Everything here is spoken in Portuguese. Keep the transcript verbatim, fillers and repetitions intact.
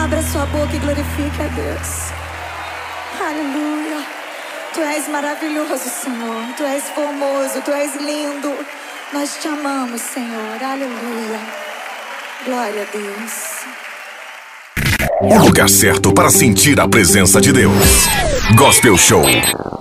Abra sua boca e glorifique a Deus. Aleluia. Tu és maravilhoso, Senhor. Tu és formoso, Tu és lindo. Nós Te amamos, Senhor. Aleluia. Glória a Deus. O lugar certo para sentir a presença de Deus. Gospel Show.